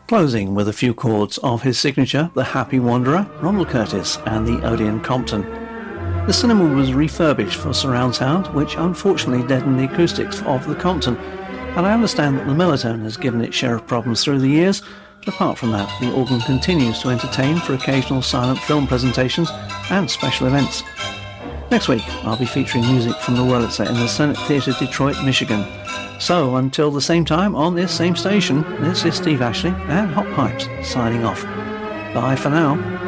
Closing with a few chords of his signature, The Happy Wanderer, Ronald Curtis and the Odeon Compton. The cinema was refurbished for surround sound, which unfortunately deadened the acoustics of the Compton, and I understand that the Melotone has given its share of problems through the years, but apart from that, the organ continues to entertain for occasional silent film presentations and special events. Next week, I'll be featuring music from the Wurlitzer in the Senate Theatre, Detroit, Michigan. So, until the same time on this same station, this is Steve Ashley and Hot Pipes signing off. Bye for now.